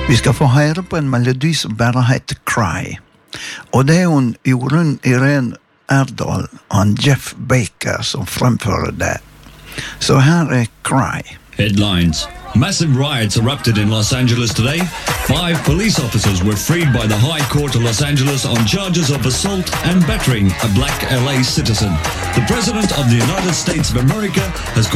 Vi skal få høre på en melodi som bare heter Cry. Og det er hun Jorunn Irene Erdal og Jeff Baker som fremfører det. Så her er Cry. Headlines. Massive riots erupted in Los Angeles today. 5 police officers were freed by the High Court of Los Angeles on charges of assault and battering a black LA citizen. The President of the United States of America has